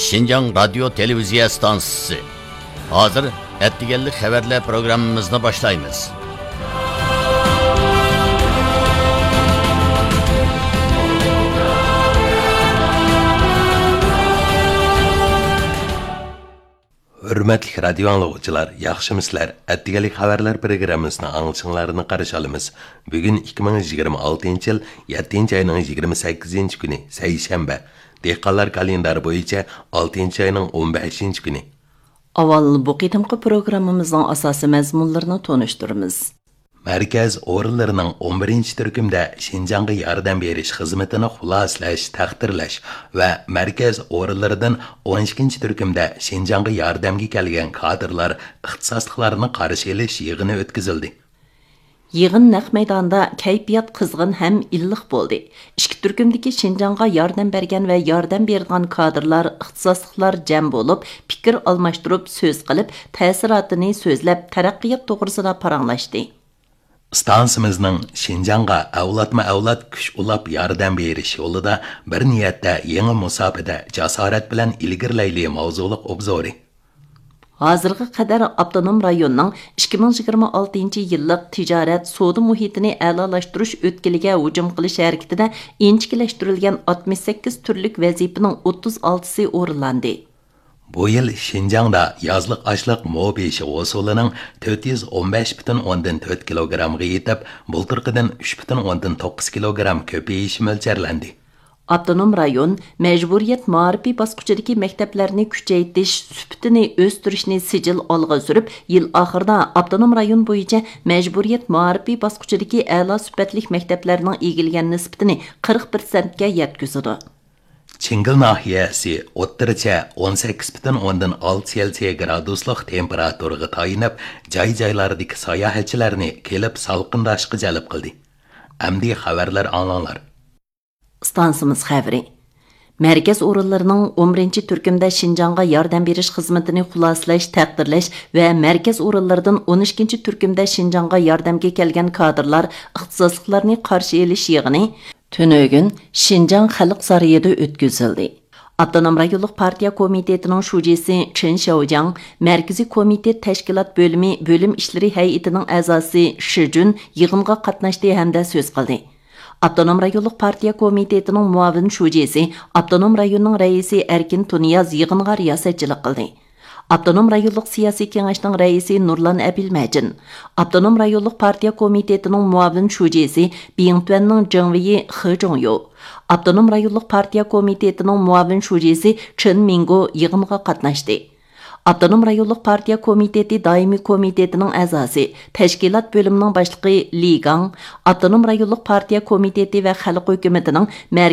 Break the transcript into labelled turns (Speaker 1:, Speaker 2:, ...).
Speaker 1: Şinjan Radyo Televiziya Stansiyası. Hazır ettigellik haberler programımızını başlayınız.
Speaker 2: Hürmetli radyo anlıqçılar, yaxşımıslar. Ettigelik haberler programımızını anılışınlarını qarşı alımız. Bugün 2026 yıl 7. ayının 28. günü, seyşembe. Dehqanlar kalendari boyunca 6. ayının 15. günü.
Speaker 3: Aval bu qitimqi programımızın asası məzmunlarını tonuşturumuz.
Speaker 2: Merkez orunlarının 11. türkümde Şinjan'a yardım beriş hizmetini xulaslash, taqdirlash ve merkez orunlarından 12. türkümde Şinjan'a yardımga kelgan kadrlar ixtisosliklarini qarshi elish yig'ini o'tkazildi.
Speaker 3: Yığın naq meydanda kayfiyat qızğın hem illiq boldu. İşki türkümdeki Şinjan'a yardım bergen ve yardım bergan kadrlar, ixtisosliklar jam bolup, fikir almashtirup, söz qilib, ta'siratini so'zlab, taraqqiyot to'g'risida paranglashdi.
Speaker 2: Stansımızın Şinjan'a avlatma-avlat kuch ulab yardım berish yo'lida bir niyatda yangi musofada jasorat bilan ilgirlayli mavzuliq obzori.
Speaker 3: Hazırғы qadar Abdunum rayonunun 2026 yıllık ticaret soda muhitini a'lolashtirish o'tkiliga hujum qilish harakatida inchikilashtirilgan 68 turlik vazifaning 36'si o'rinlandi.
Speaker 2: Bu yıl Şinjan'da yazlık açlık muhabeşi usulunun 415,4 kilogramga yetip, bulturqidan 3,9 kilogram köpeyishi mo'ljallanadi.
Speaker 3: Abdunum rayon mecburiyet ma'rifiy bosqichidagi maktablarni kuchaytirish süptini o'stirishni sijil olg'a surib, yil oxirida Abdunum rayon bo'yicha mecburiyet ma'rifiy bosqichidagi a'lo sifatlik maktablarning egilgan nisbatini 40% ga yetkazadi.
Speaker 2: Çingil nahiyasi o'ttircha 18,6 Selsiya graduslik temperaturga tayinib, joy-joylardagi sayohatchilarni kelib salqindashga jalb qildi. Amdi xabarlar anlanglar.
Speaker 3: Stansımız xəbri. Merkez orunlarının 11. türkümde Şinjan'a yardım beriş hizmetini xulaslash, taqdirlash ve merkez orunlardan 12. türkümde Şinjan'a yardımga kelgan kadrlar ixtisosliklarini qarshi elish yig'ini tönögün Şinjan Xalq Sarayı'da ötküzüldü. Abdunum rayonluq partiya komitetining şujesi Chen Xiaojiang, Merkezi Komitet Təşkilat bölümü bölüm işleri heyetining a'zosi Shi Jun yig'inga qatnashdi hamda so'z qildi. Abdunum rayonluq partiya komitetining muavin şujesi, Abdunum rayonning raisi Erkin Tuniyaz yig'inga riyosatchilik qildi. Abdunum rayonluq siyasi kengashning raisi Nurlan Abilmajin, Abdunum rayonluq partiya komitetining muavin şujesi Bingtuanning Jingwei He Zhongyu, Abdunum rayonluq partiya komitetining muavin şujesi Chen Mingo yig'inga qatnashdi. Abdunum rayonluq partiya komiteti daimi komitetining a'zosi, tashkilot bölümünün başlig'i Li Gang, Abdunum rayonluq partiya komiteti ve xalq hökumetining